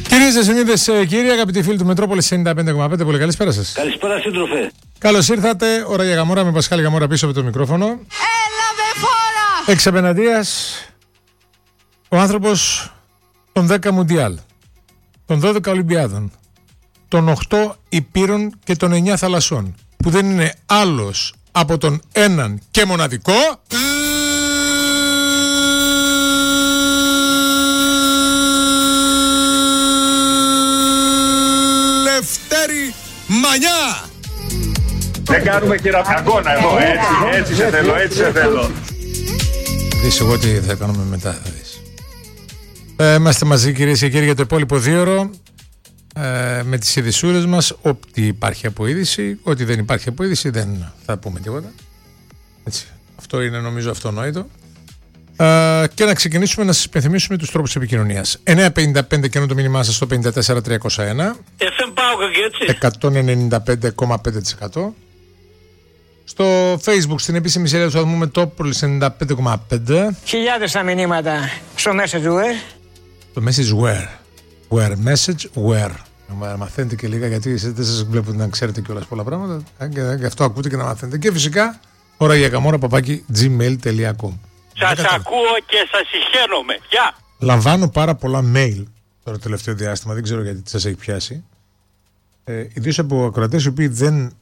Κυρίες και συνήθες, κύριοι, αγαπητοί φίλοι του Μετρόπολης 95,5, πολύ καλησπέρα σας. Καλησπέρα, σύντροφε. Καλώς ήρθατε. Ώρα για Γαμόρα με Πασχάλη Γαμόρα πίσω από το μικρόφωνο. Έλα με φόρα! Εξ απέναντίας, ο άνθρωπος των 10 Μουντιάλ, των 12 Ολυμπιάδων, των 8 Υπήρων και των 9 θαλασσών, που δεν είναι άλλος από τον έναν και μοναδικό Λευτέρη Μανιά. Δεν κάνουμε χειραπαγώνα εδώ, έτσι σε θέλω, έτσι σε θέλω. Δεις εγώ τι θα κάνουμε μετά, θα δεις. Είμαστε μαζί, κυρίες και κύριοι, για το υπόλοιπο 2ωρο με τις ειδησούλες μας. Ό,τι υπάρχει από είδηση, ό,τι δεν υπάρχει από είδηση δεν θα πούμε τίποτα. Έτσι. Αυτό είναι νομίζω αυτονόητο. Και να ξεκινήσουμε να σας υπενθυμίσουμε τους τρόπους επικοινωνίας. 955 και το μήνυμά σας στο 54301. FM Πάοκ και έτσι. 195,5%. Στο Facebook, στην επίσημη σελίδα του σταθμού Μετρόπολης 95,5. Χιλιάδες τα μηνύματα στο Messenger. Το message where message where. Να μαθαίνετε και λίγα, γιατί εσείς δεν σας βλέπετε να ξέρετε κιόλας πολλά πράγματα. Και αυτό ακούτε και να μαθαίνετε. Και φυσικά, ώρα για Γαμόρα @gmail.com. Σας ακούω και σας συγχαίρομαι. Γεια! Λαμβάνω πάρα πολλά mail το τελευταίο διάστημα, δεν ξέρω γιατί σας έχει πιάσει. Ιδίως από ακροατές οι οποίοι δεν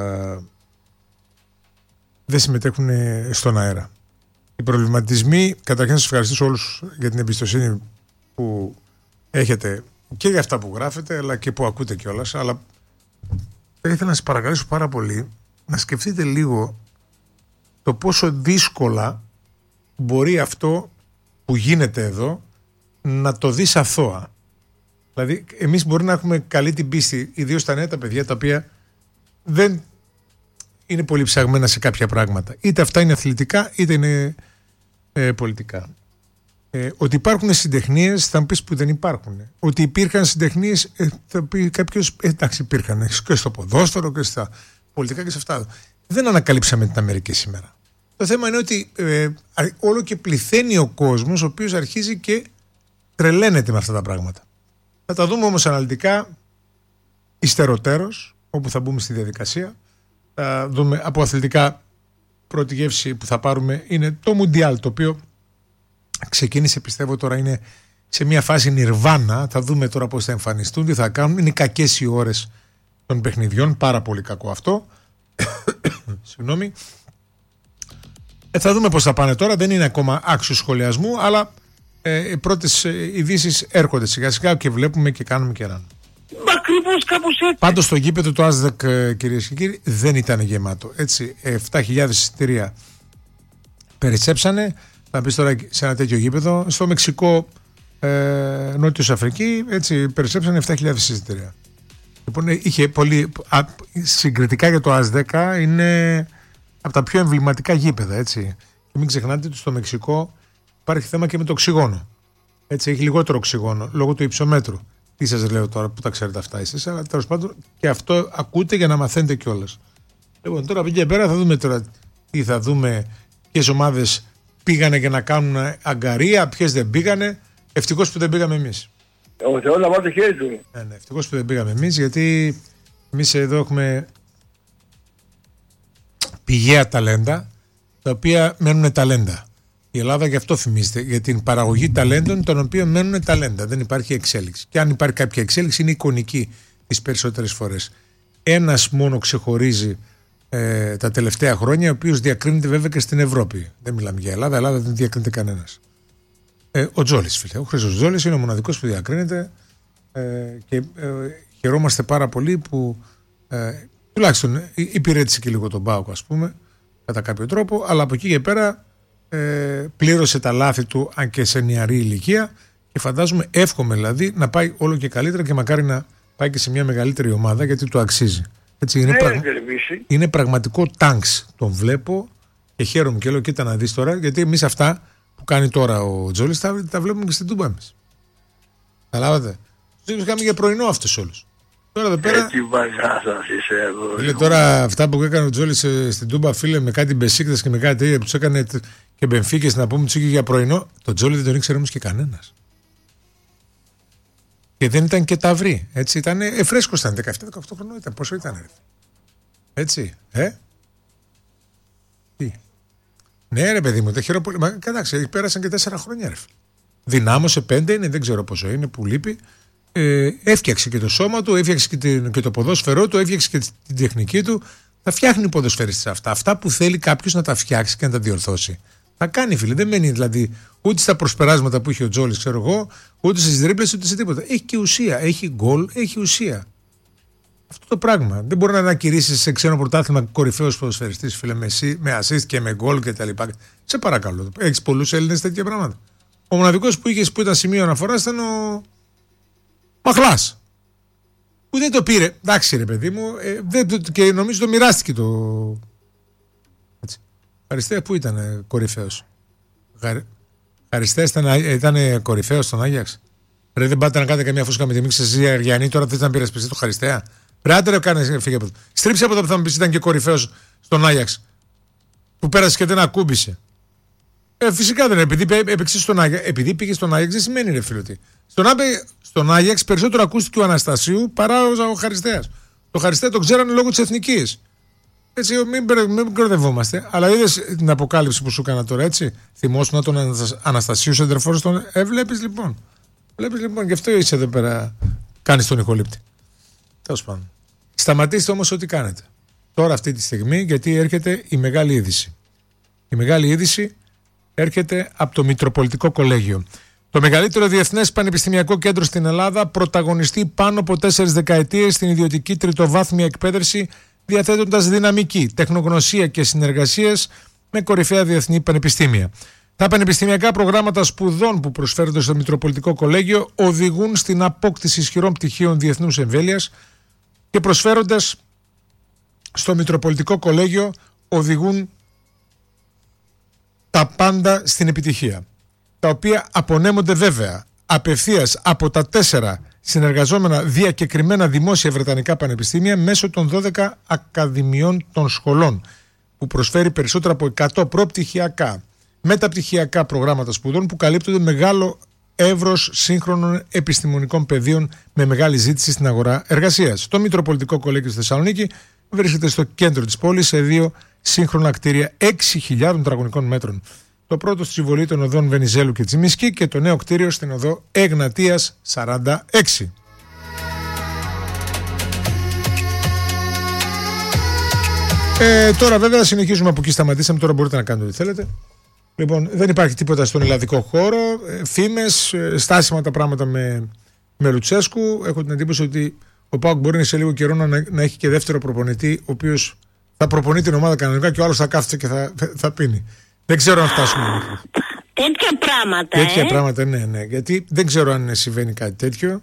συμμετέχουν στον αέρα. Οι προβληματισμοί, καταρχήν να σας ευχαριστήσω όλους για την εμπιστοσύνη που έχετε και για αυτά που γράφετε, αλλά και που ακούτε κιόλας. Αλλά θα ήθελα να σας παρακαλέσω πάρα πολύ να σκεφτείτε λίγο το πόσο δύσκολα μπορεί αυτό που γίνεται εδώ να το δεις αθώα. Δηλαδή, εμείς μπορεί να έχουμε καλή την πίστη, ιδίως τα νέα τα παιδιά, τα οποία δεν είναι πολύ ψαγμένα σε κάποια πράγματα. Είτε αυτά είναι αθλητικά, είτε είναι πολιτικά. Ότι υπάρχουν συντεχνίες, θα μου πεις που δεν υπάρχουν. Ότι υπήρχαν συντεχνίες, θα πει κάποιος, εντάξει, υπήρχαν και στο ποδόσφαιρο και στα πολιτικά και σε αυτά. Δεν ανακαλύψαμε την Αμερική σήμερα. Το θέμα είναι ότι όλο και πληθαίνει ο κόσμος, ο οποίος αρχίζει και τρελαίνεται με αυτά τα πράγματα. Θα τα δούμε όμως αναλυτικά υστεροτέρως, όπου θα μπούμε στη διαδικασία. Θα δούμε από αθλητικά, πρώτη γεύση που θα πάρουμε είναι το Μουντιάλ, το οποίο ξεκίνησε, πιστεύω τώρα είναι σε μια φάση νιρβάνα. Θα δούμε τώρα πώς θα εμφανιστούν, τι θα κάνουν. Είναι κακές οι ώρες των παιχνιδιών, πάρα πολύ κακό αυτό. Συγγνώμη. Θα δούμε πώς θα πάνε τώρα, δεν είναι ακόμα άξιο σχολιασμού, αλλά οι πρώτες ειδήσεις έρχονται σιγά σιγά και βλέπουμε και κάνουμε και ράνουμε. Μα ακριβώς κάπως έτσι. Πάντως το γήπεδο του Άσδεκ, κυρίες και κύριοι, δεν ήταν γεμάτο. Έτσι, 7.000 εισιτήρια περισσέψανε. Θα πεις τώρα σε ένα τέτοιο γήπεδο. Στο Μεξικό, Νότιος Αφρική, έτσι, περισσέψανε 7.000 εισιτήρια. Λοιπόν, είχε πολύ. Συγκριτικά για το ΑΣ10 είναι από τα πιο εμβληματικά γήπεδα, έτσι. Και μην ξεχνάτε ότι στο Μεξικό υπάρχει θέμα και με το οξυγόνο. Έτσι, έχει λιγότερο οξυγόνο λόγω του υψομέτρου. Τι σας λέω τώρα που τα ξέρετε αυτά εσείς, αλλά τέλος πάντων και αυτό ακούτε για να μαθαίνετε κιόλας. Λοιπόν, τώρα από εκεί και πέρα θα δούμε τώρα τι θα δούμε, ποιες ομάδες πήγανε για να κάνουν αγκαρία, ποιες δεν πήγανε. Ευτυχώς που δεν πήγαμε εμείς. Ο Θεός να βάλει το χέρι του. Ναι, ευτυχώς που δεν πήγαμε εμείς, γιατί εμείς εδώ έχουμε πηγαία ταλέντα, τα οποία μένουν ταλέντα. Η Ελλάδα γι' αυτό φημίζεται, για την παραγωγή ταλέντων, των οποίων μένουν ταλέντα. Δεν υπάρχει εξέλιξη. Και αν υπάρχει κάποια εξέλιξη, είναι εικονική τις περισσότερες φορές. Ένας μόνο ξεχωρίζει τα τελευταία χρόνια, ο οποίος διακρίνεται βέβαια και στην Ευρώπη. Δεν μιλάμε για Ελλάδα, Ελλάδα δεν διακρίνεται κανένας. Ο Τζόλης, φίλε. Ο Χρήστος Τζόλης είναι ο μοναδικός που διακρίνεται και χαιρόμαστε πάρα πολύ που τουλάχιστον υπηρέτησε και λίγο τον ΠΑΟΚ, ας πούμε, κατά κάποιο τρόπο, αλλά από εκεί και πέρα πλήρωσε τα λάθη του, αν και σε νεαρή ηλικία, και φαντάζομαι, εύχομαι δηλαδή, να πάει όλο και καλύτερα και μακάρι να πάει και σε μια μεγαλύτερη ομάδα, γιατί του αξίζει. Έτσι, είναι πραγματικό τάγκς, τον βλέπω και χαίρομαι και λέω, κοίτα να δεις τώρα, γιατί εμείς αυτά που κάνει τώρα ο Τζόλης τα βλέπουμε και στην Τούμπα εμείς. Καταλάβατε. Τους είχαμε για πρωινό αυτούς όλους. Τώρα εδώ πέρα. Τι βαγάσας είσαι εδώ. Φίλε, τώρα αυτά που έκανε ο Τζόλης στην Τούμπα, φίλε, με κάτι Μπεσίκτας και με κάτι τέτοια που τους έκανε και Μπενφίκες, να πούμε, τους είχε για πρωινό. Το Τζόλι δεν τον ήξερε όμως και κανένας. Και δεν ήταν και ταυρί. Έτσι ήταν φρέσκο, ήταν 17-18 χρονών. Ήταν. Πόσο ήταν, έτσι, Τι. Ναι, ρε παιδί μου, δεν χαίρομαι πολύ. Μα κατάξει, πέρασαν και 4 χρόνια, ρε. Δυνάμωσε 5 είναι, δεν ξέρω πόσο είναι που λείπει. Έφτιαξε και το σώμα του, έφτιαξε και το ποδόσφαιρό του, έφτιαξε και την τεχνική του. Θα φτιάχνει ποδοσφαιριστές αυτά. Αυτά που θέλει κάποιος να τα φτιάξει και να τα διορθώσει. Θα κάνει, φίλε. Δεν μένει δηλαδή ούτε στα προσπεράσματα που είχε ο Τζόλης, ξέρω εγώ, ούτε στις δρίπλες, ούτε σε τίποτα. Έχει και ουσία. Έχει γκολ, έχει ουσία. Αυτό το πράγμα. Δεν μπορεί να ανακηρύσει σε ξένο πρωτάθλημα κορυφαίος ποδοσφαιριστής, φίλε, με assist και με γκολ κτλ. Σε παρακαλώ. Έχει πολλούς Έλληνες τέτοια πράγματα. Ο μοναδικός που είχε που ήταν σημείο αναφοράς ήταν ο Μαχλάς. Που δεν το πήρε. Εντάξει, ρε παιδί μου, και νομίζω το μοιράστηκε το. Χαριστέα που ήταν κορυφαίος. Χαριστέα ήταν κορυφαίος στον Άγιαξ. Ρε, δεν πάτε να κάνετε καμία φούσκα με τη μίξη Ζία Αργιανή, τώρα θες να πειρασπιστεί το Χαριστέα. Ρε, άντε ρε, κάνε φύγε από εδώ. Στρίψε από εδώ που θα μου πεις ήταν και κορυφαίος στον Άγιαξ. Που πέρασε και δεν ακούμπησε. Φυσικά δεν είναι. Επειδή έπαιξε στον Άγιαξ. Επειδή πήγε στον Άγιαξ δεν σημαίνει, ρε φίλο, ότι. Στον Άγιαξ περισσότερο ακούστηκε ο Αναστασίου παρά ο Χαριστέας. Το Χαριστέα το ξέρανε λόγω της εθνικής. Έτσι, μην κορδευόμαστε. Αλλά είδες την αποκάλυψη που σου έκανα τώρα, έτσι. Θυμόσουν τον Αναστασίου σεντερφόρ στον. Βλέπεις λοιπόν. Γι' αυτό είσαι εδώ πέρα. Κάνεις τον ηχολήπτη. Τέλος πάντων. Σταματήστε όμως ό,τι κάνετε. Τώρα αυτή τη στιγμή, γιατί έρχεται η μεγάλη είδηση. Η μεγάλη είδηση έρχεται από το Μητροπολιτικό Κολέγιο. Το μεγαλύτερο διεθνές πανεπιστημιακό κέντρο στην Ελλάδα πρωταγωνιστεί πάνω από 4 δεκαετίες στην ιδιωτική τριτοβάθμια εκπαίδευση, διαθέτοντας δυναμική, τεχνογνωσία και συνεργασίες με κορυφαία διεθνή πανεπιστήμια. Τα πανεπιστημιακά προγράμματα σπουδών που προσφέρονται στο Μητροπολιτικό Κολέγιο οδηγούν στην απόκτηση ισχυρών πτυχίων διεθνούς εμβέλειας και προσφέροντας στο Μητροπολιτικό Κολέγιο οδηγούν τα πάντα στην επιτυχία, τα οποία απονέμονται βέβαια απευθείας από τα 4 συνεργαζόμενα διακεκριμένα δημόσια βρετανικά πανεπιστήμια μέσω των 12 ακαδημιών των σχολών, που προσφέρει περισσότερα από 100 προπτυχιακά, μεταπτυχιακά προγράμματα σπουδών που καλύπτονται μεγάλο εύρος σύγχρονων επιστημονικών πεδίων με μεγάλη ζήτηση στην αγορά εργασίας. Το Μητροπολιτικό Κολέγιο στη Θεσσαλονίκη βρίσκεται στο κέντρο της πόλης σε 2 σύγχρονα κτίρια 6.000 τετραγωνικών μέτρων. Το πρώτο στη συμβολή των οδών Βενιζέλου και Τσιμισκή και το νέο κτίριο στην οδό Εγνατίας 46. Τώρα βέβαια συνεχίζουμε από εκεί σταματήσαμε, τώρα μπορείτε να κάνετε ό,τι θέλετε. Λοιπόν, δεν υπάρχει τίποτα στον ελλαδικό χώρο, φήμες, στάσιμα τα πράγματα με Λουτσέσκου. Έχω την εντύπωση ότι ο ΠΑΟΚ μπορεί σε λίγο καιρό να έχει και δεύτερο προπονητή, ο οποίος θα προπονεί την ομάδα κανονικά και ο άλλος θα κάθεται και θα πίνει. Δεν ξέρω αν φτάσουμε. Τέτοια πράγματα, ναι. Γιατί δεν ξέρω αν συμβαίνει κάτι τέτοιο.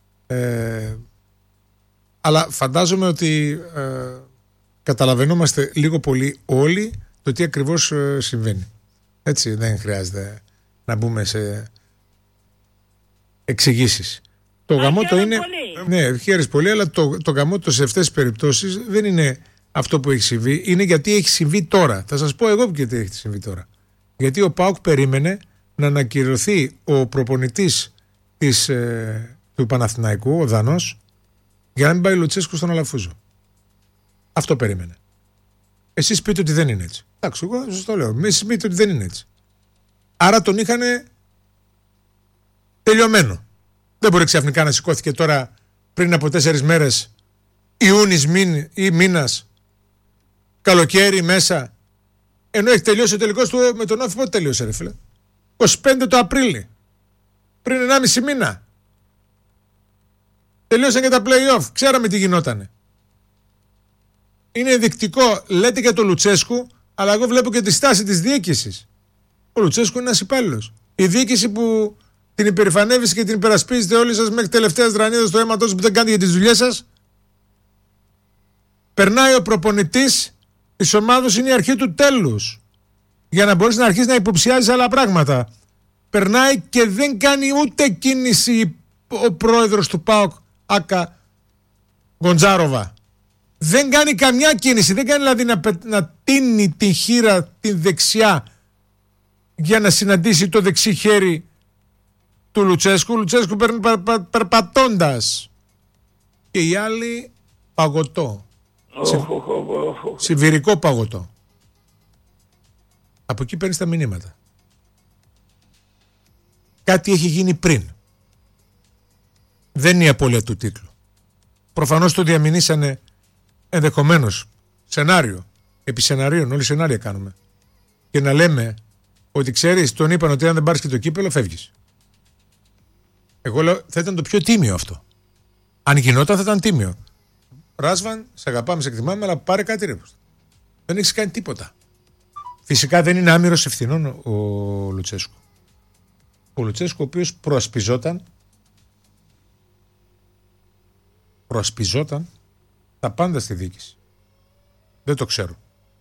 Αλλά φαντάζομαι ότι καταλαβαίνομαστε λίγο πολύ όλοι το τι ακριβώς συμβαίνει. Έτσι, δεν χρειάζεται να μπούμε σε εξηγήσεις. Το γαμότο είναι. Πολύ. Ναι, χαίρεσαι πολύ, αλλά το γαμότο σε αυτές τις περιπτώσεις δεν είναι αυτό που έχει συμβεί, είναι γιατί έχει συμβεί τώρα. Θα σας πω εγώ γιατί έχει συμβεί τώρα. Γιατί ο ΠΑΟΚ περίμενε να ανακυρωθεί ο προπονητής του Παναθηναϊκού, ο Δανός, για να μην πάει Λουτσέσκου στον Αλαφούζο. Αυτό περίμενε. Εσείς πείτε ότι δεν είναι έτσι. Εντάξει, εγώ σας το λέω. Εσείς πείτε ότι δεν είναι έτσι. Άρα τον είχαν τελειωμένο. Δεν μπορεί ξαφνικά να σηκώθηκε τώρα πριν από 4 μέρες Ιούνις ή μήνας, καλοκαίρι μέσα, ενώ έχει τελειώσει ο τελικός του με τον Όφη. Πότε τελείωσε, ρε φίλε? 25 το Απρίλη, πριν 1,5 μήνα. Τελείωσαν και τα play-off. Ξέραμε τι γινότανε. Είναι ενδεικτικό, λέτε για τον Λουτσέσκου, αλλά εγώ βλέπω και τη στάση της διοίκησης. Ο Λουτσέσκου είναι ένας υπάλληλος. Η διοίκηση που την υπερηφανεύεστε και την υπερασπίζετε όλοι σας μέχρι τελευταίας δρανίδας στο αίματος που δεν κάνετε για τις δουλειές σας. Περνάει ο προπονητής της ομάδος, είναι η αρχή του τέλους. Για να μπορείς να αρχίσεις να υποψιάζεις άλλα πράγματα. Περνάει και δεν κάνει ούτε κίνηση ο πρόεδρος του ΠΑΟΚ, Άκα Γκοντζάροβα. Δεν κάνει καμιά κίνηση. Δεν κάνει δηλαδή να τίνει την χείρα την δεξιά για να συναντήσει το δεξί χέρι του Λουτσέσκου. Λουτσέσκου παίρνει περπατώντας. Και οι άλλοι παγωτό. Σιβηρικό παγωτό. Από εκεί παίρνεις τα μηνύματα. Κάτι έχει γίνει πριν. Δεν είναι η απώλεια του τίτλου. Προφανώς το διαμηνήσανε ενδεχομένως σενάριο. Επί σεναρίων, όλοι σενάρια κάνουμε. Και να λέμε ότι ξέρεις, τον είπαν ότι αν δεν πάρεις και το κύπελο φεύγεις. Εγώ λέω θα ήταν το πιο τίμιο αυτό. Αν γινόταν θα ήταν τίμιο. Ράσβαν, σε αγαπάμε, σε εκτιμάμε, αλλά πάρε κάτι ρε. Δεν έχεις κάνει τίποτα. Φυσικά δεν είναι άμυρος ευθυνών ο Λουτσέσκου. Ο Λουτσέσκου ο οποίος προασπιζόταν τα πάντα στη διοίκηση. Δεν το ξέρω.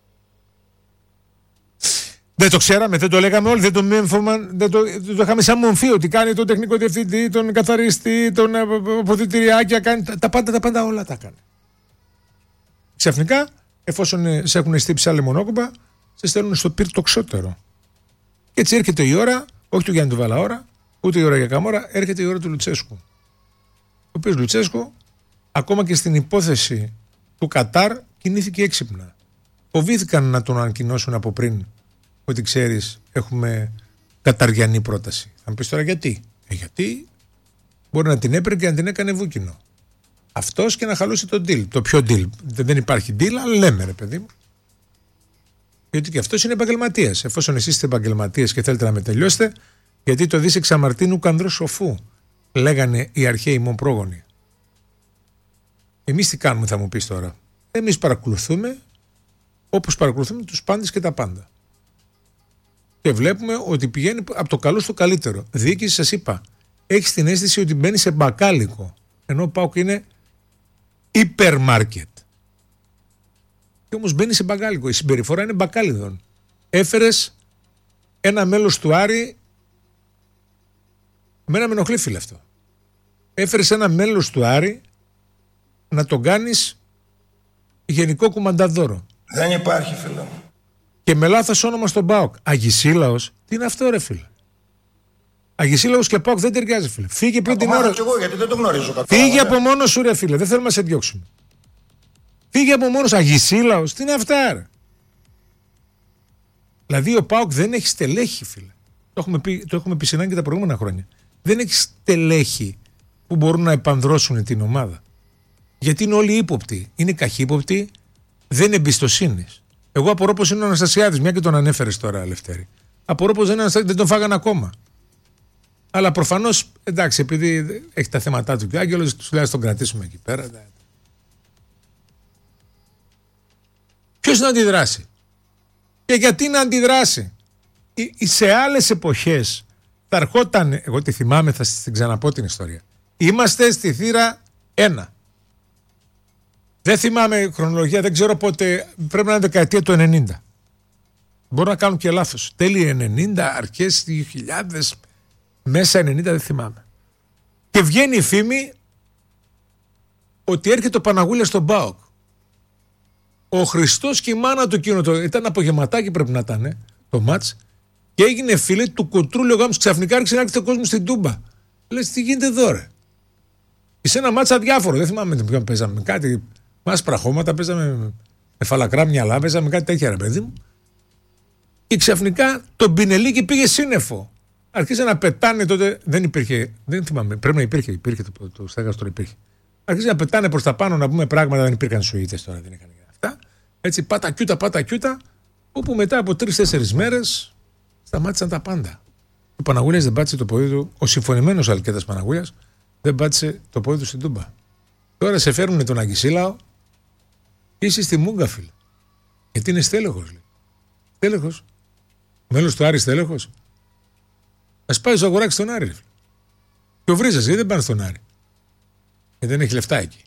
Δεν το ξέραμε, δεν το λέγαμε όλοι, δεν το είχαμε σαν μομφή ότι κάνει τον τεχνικό διευθυντή, τον καθαριστή, τον αποδυτηριάκια, κάνει τα πάντα όλα τα κάνει. Ξαφνικά, εφόσον σε έχουν στύψει άλλη μονόκουπα, σε στέλνουν στο πυρ το ξώτερο. Και έτσι έρχεται η ώρα, όχι του Γιάννη του Βαλαώρα, ούτε η ώρα για Καμόρα, έρχεται η ώρα του Λουτσέσκου. Ο οποίος Λουτσέσκου, ακόμα και στην υπόθεση του Κατάρ, κινήθηκε έξυπνα. Φοβήθηκαν να τον ανακοινώσουν από πριν ότι ξέρεις, έχουμε καταριανή πρόταση. Θα μου πεις τώρα γιατί. Γιατί μπορεί να την έπαιρνε και να την έκανε βούκινο. Αυτός και να χαλούσε το deal. Το πιο deal. Δεν υπάρχει deal, αλλά λέμε ρε παιδί μου. Γιατί και αυτός είναι επαγγελματίας. Εφόσον εσείς είστε επαγγελματίες και θέλετε να με τελειώσετε, γιατί το δεις εξ αμαρτίνου κανδρός σοφού, λέγανε οι αρχαίοι μου πρόγονοι. Εμείς τι κάνουμε, θα μου πεις τώρα. Εμείς παρακολουθούμε όπως παρακολουθούμε τους πάντες και τα πάντα. Και βλέπουμε ότι πηγαίνει από το καλό στο καλύτερο. Διοίκηση, σας είπα, έχεις την αίσθηση ότι μπαίνει σε μπακάλικο. Ενώ ο ΠΑΟΚ είναι υπερμάρκετ. Και όμως μπαίνει σε μπακάλικο. Η συμπεριφορά είναι μπακάλιδων. Έφερες ένα μέλος του Άρη. Μένα με ενοχλεί φίλε αυτό. Έφερες ένα μέλος του Άρη να τον κάνεις γενικό κουμανταδόρο. Δεν υπάρχει φίλε μου. Και με λάθος όνομα στον ΠΑΟΚ. Αγισίλαος, τι είναι αυτό ρε φίλε. Αγισίλαος και ΠΑΟΚ δεν ταιριάζει φίλε. Φύγε πριν την ώρα. Και εγώ, γιατί δεν το γνωρίζω. Φύγε από μόνος σου ρε φίλε. Δεν θέλουμε να σε διώξουμε. Φύγε από μόνος. Αγισίλαος, τι είναι αυτά ρε. Δηλαδή ο ΠΑΟΚ δεν έχει στελέχη φίλε. Το έχουμε πει συνάνει και τα προηγούμενα χρόνια. Δεν έχει στελέχη που μπορούν να επανδρώσουν την ομάδα. Γιατί είναι όλοι ύποπτοι. Είναι καχύποπτοι. Δεν είναι εμπιστοσύνης. Εγώ απορώ πως είναι ο Αναστασιάδης, μια και τον ανέφερες τώρα, Λευτέρη. Απορώ πως δεν τον φάγανε ακόμα. Αλλά προφανώς, εντάξει, επειδή έχει τα θέματα του και ο Άγγελος, τουλάχιστον τον κρατήσουμε εκεί πέρα. Ποιος να αντιδράσει. Και γιατί να αντιδράσει. Σε άλλες εποχές θα ερχόταν, εγώ τη θυμάμαι, θα την ξαναπώ την ιστορία. Είμαστε στη θύρα 1. Δεν θυμάμαι χρονολογία, δεν ξέρω πότε, πρέπει να είναι δεκαετία του 90. Μπορώ να κάνω και λάθος. Τέλη 90, αρχές 2000, μέσα 90 δεν θυμάμαι. Και βγαίνει η φήμη ότι έρχεται ο Παναγούλιας στον ΠΑΟΚ. Ο Χριστός και η μάνα του εκείνο, ήταν απογευματάκι πρέπει να ήταν το μάτς, και έγινε φίλε του κοτρούλιο γάμους, ξαφνικά άρχισε να έρχεται ο κόσμος στην Τούμπα. Λες τι γίνεται εδώ ρε. Σε ένα μάτς αδιάφορο, δεν θυμάμαι με ποιον παίζαμε, κάτι μάσπρα χώματα, παίζαμε με φαλακρά μυαλά, παίζαμε κάτι τέτοια ρε παιδί μου. Και ξαφνικά το Μπινελίκι πήγε σύννεφο. Άρχισε να πετάνε τότε, δεν υπήρχε, δεν θυμάμαι, πρέπει να υπήρχε το στέγαστρο υπήρχε. Άρχισε να πετάνε προς τα πάνω να πούμε πράγματα, δεν υπήρχαν σουίτες τώρα, δεν είχαν αυτά. Έτσι πάτα κιούτα, όπου μετά από 3-4 μέρες σταμάτησαν τα πάντα. Ο Παναγούλιας δεν πάτησε το πόδι του, ο συμφωνημένος Αλκέτας Παναγούλιας δεν πάτησε το πόδι του στην Τούμπα. Τώρα σε φέρνουν τον Αγισίλαο και είσαι στη Μούγκα, φίλε. Γιατί είναι στέλεχος. Στέλεχος. Μέλος του Άρη στέλεχος. Ας πάει στο αγοράκι στον Άρη. Φίλε. Και ο Βρίζας, γιατί δεν πάνε στον Άρη. Γιατί δεν έχει λεφτά εκεί.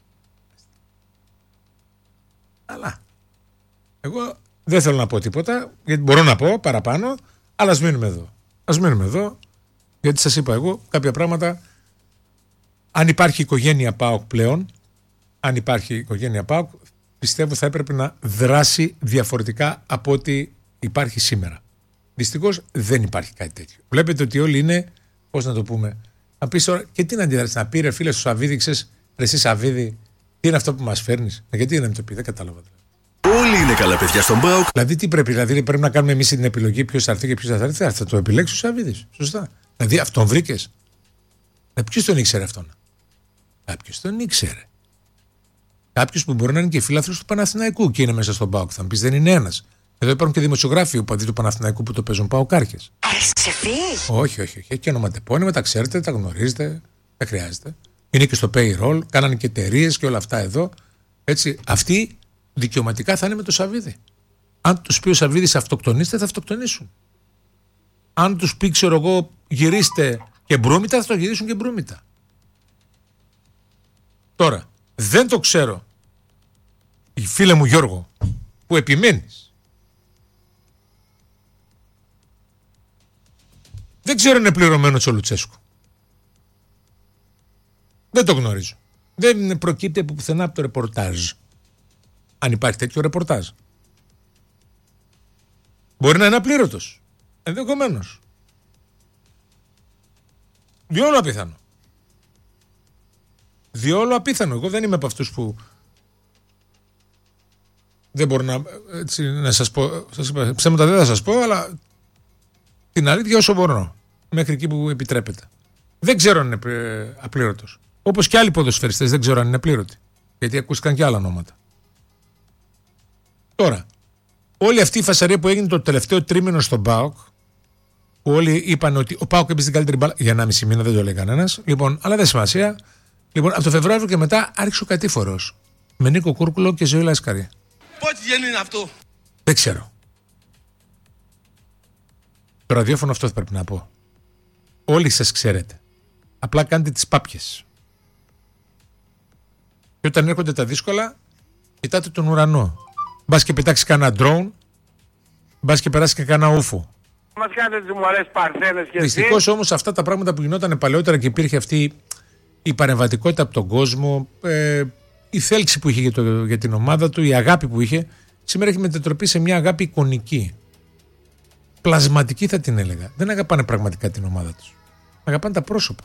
Αλλά εγώ δεν θέλω να πω τίποτα, γιατί μπορώ να πω παραπάνω, αλλά ας μείνουμε εδώ. Ας μείνουμε εδώ, γιατί σας είπα εγώ κάποια πράγματα. Αν υπάρχει οικογένεια ΠΑΟΚ πλέον, αν υπάρχει οικογένεια ΠΑΟΚ, πιστεύω θα έπρεπε να δράσει διαφορετικά από ό,τι υπάρχει σήμερα. Δυστυχώς δεν υπάρχει κάτι τέτοιο. Βλέπετε ότι όλοι είναι πώς να το πούμε, να πεις τώρα, και τι να αντιδράσεις, να πει ρε φίλε στο Σαββίδι, ξέρεις, ρε εσύ Σαββίδι, τι είναι αυτό που μας φέρνεις, γιατί να μην το πει, δεν κατάλαβα. Όλοι είναι καλά παιδιά στον ΠΑΟΚ. Δηλαδή τι πρέπει να κάνουμε εμείς την επιλογή ποιος θα έρθει και ποιος θα έρθει, θα το επιλέξει ο Σαββίδης, σωστά. Δηλαδή αυτόν βρήκες. Ποιος τον ήξερε αυτόν? Κάποιος τον ήξερε. Κάποιος που μπορεί να είναι και φίλαθρος του Παναθηναϊκού και είναι μέσα στον ΠΑΟΚ. Θα μου πεις δεν είναι ένας. Εδώ υπάρχουν και δημοσιογράφοι οπαδοί του Παναθηναϊκού που το παίζουν ΠΑΟΚάρχες. Όχι. Έχει και ονοματεπώνυμα, τα ξέρετε, τα γνωρίζετε. Δεν χρειάζεται. Είναι και στο payroll, κάνανε και εταιρείες και όλα αυτά εδώ. Έτσι, αυτοί δικαιωματικά θα είναι με το Σαββίδι. Αν τους πει ο Σαββίδης αυτοκτονήστε, θα αυτοκτονήσουν. Αν τους πει, ξέρω εγώ, γυρίστε και μπρούμητα, θα το γυρίσουν και μπρούμητα. Τώρα, δεν το ξέρω, φίλε μου Γιώργο, που επιμένεις. Δεν ξέρω αν είναι πληρωμένος ο Λουτσέσκου. Δεν το γνωρίζω. Δεν προκύπτει από πουθενά από το ρεπορτάζ. Αν υπάρχει τέτοιο ρεπορτάζ. Μπορεί να είναι απλήρωτος. Ενδεχομένως. Διόλου απίθανο. Εγώ δεν είμαι από αυτούς που δεν μπορώ να σας πω, ψέματα δεν θα σας πω, αλλά την αλήθεια όσο μπορώ, μέχρι εκεί που επιτρέπεται. Δεν ξέρω αν είναι απλήρωτος. Όπως και άλλοι ποδοσφαιριστές δεν ξέρω αν είναι απλήρωτοι, γιατί ακούστηκαν και άλλα ονόματα. Τώρα, όλη αυτή η φασαρία που έγινε το τελευταίο τρίμηνο στον ΠΑΟΚ, που όλοι είπαν ότι ο ΠΑΟΚ έπαιζε την καλύτερη μπάλα για 1,5 μήνα, δεν το λέει κανένας. Λοιπόν, αλλά δεν σημασία. Λοιπόν, από το Φεβρουάριο και μετά άρχισε ο κατήφορος. Με Νίκο Κούρκουλο και Ζωή Λασκαρή. Πότε γίνει αυτό? Δεν ξέρω. Το ραδιόφωνο αυτό θα πρέπει να πω. Όλοι σας ξέρετε. Απλά κάντε τις πάπιες. Και όταν έρχονται τα δύσκολα, κοιτάτε τον ουρανό. Μπας και πετάξει κανένα drone, μπας και περάσει και κανένα ούφο. Μας κάνετε τις μωρές παρθένες και δυστυχώς όμως αυτά τα πράγματα που γινόταν παλαιότερα και υπήρχε αυτή η παρεμβατικότητα από τον κόσμο, η θέλξη που είχε για την ομάδα του, η αγάπη που είχε, σήμερα έχει μετατροπεί σε μια αγάπη εικονική. Πλασματική θα την έλεγα. Δεν αγαπάνε πραγματικά την ομάδα τους. Αγαπάνε τα πρόσωπα.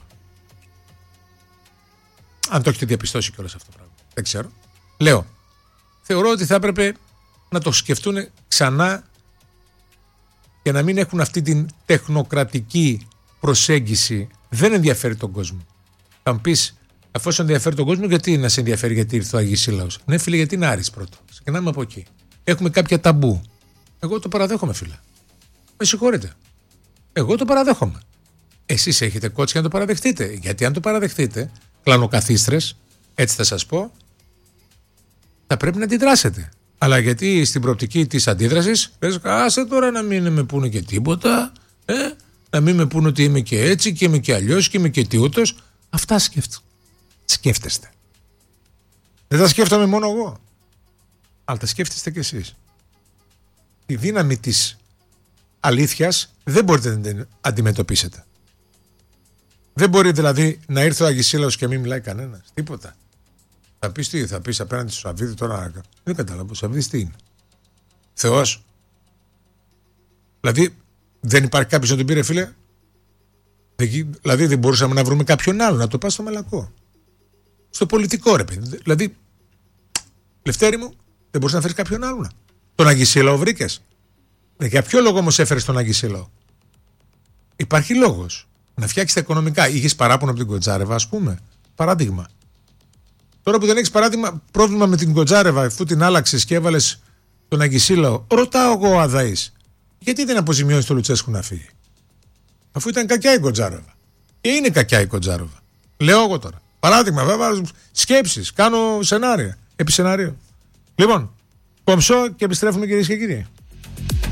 Αν το έχετε διαπιστώσει κιόλας αυτό το πράγμα. Δεν ξέρω. Λέω, θεωρώ ότι θα έπρεπε να το σκεφτούν ξανά και να μην έχουν αυτή την τεχνοκρατική προσέγγιση. Δεν ενδιαφέρει τον κόσμο. Θα μου πεις, αφού ενδιαφέρει τον κόσμο, γιατί να σε ενδιαφέρει γιατί ήρθε ο Αγίος Σύλλαος? Ναι, φίλε, γιατί είναι Άρης πρώτο. Ξεκινάμε από εκεί. Έχουμε κάποια ταμπού. Εγώ το παραδέχομαι, φίλε. Με συγχωρείτε. Εγώ το παραδέχομαι. Εσείς έχετε κότσια να το παραδεχτείτε. Γιατί αν το παραδεχτείτε, κλανοκαθίστρες, έτσι θα σας πω, θα πρέπει να αντιδράσετε. Αλλά γιατί στην προοπτική της αντίδρασης, πες, άσε τώρα να μην με πούνε και τίποτα, να μην με πούνε ότι είμαι και έτσι και είμαι και αλλιώς και είμαι και τιούτος. Αυτά σκέφτεστε. Δεν τα σκέφτομαι μόνο εγώ. Αλλά τα σκέφτεστε κι εσείς. Τη δύναμη της αλήθειας δεν μπορείτε να την αντιμετωπίσετε. Δεν μπορεί δηλαδή να ήρθε ο Αγισίλαος και μην μιλάει κανένας. Τίποτα. Θα πεις τι, θα πεις απέναντι στο Σαββίδη τώρα? Δεν καταλαβαίνω. Ο Σαββίδης τι είναι? Θεός? Δηλαδή δεν υπάρχει κάποιος να τον πήρε, φίλε? Δηλαδή δεν μπορούσαμε να βρούμε κάποιον άλλο να το πάει στο μαλακό? Στο πολιτικό, ρε παιδί. Δηλαδή, Λευτέρη μου, δεν μπορείς να φέρεις κάποιον άλλον? Τον Αγισίλαο βρήκες? Για ποιο λόγο όμως έφερες τον Αγισίλαο? Υπάρχει λόγος να φτιάξεις τα οικονομικά. Είχες παράπονο από την Κοντζάρεβα, ας πούμε. Παράδειγμα. Τώρα που δεν έχεις πρόβλημα με την Κοντζάρεβα, αφού την άλλαξες και έβαλες τον Αγισίλαο, ρωτάω εγώ ο Αδαής, γιατί δεν αποζημιώνεις το Λουτσέσκου να φύγει? Αφού ήταν κακιά η Κοντζάρεβα. Και είναι κακιά η Κοντζάρεβα. Λέω εγώ τώρα. Παράδειγμα, βέβαια, σκέψεις, κάνω σενάρια. Επί σενάριο. Λοιπόν, κομψό και επιστρέφουμε, κυρίες και κύριοι.